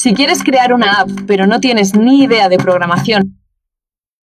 Si quieres crear una app pero no tienes ni idea de programación